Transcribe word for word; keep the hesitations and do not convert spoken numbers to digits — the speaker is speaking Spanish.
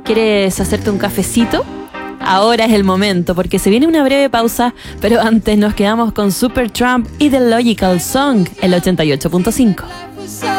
¿Quieres hacerte un cafecito? Ahora es el momento, porque se viene una breve pausa, pero antes nos quedamos con Supertramp y The Logical Song, el ochenta y ocho punto cinco.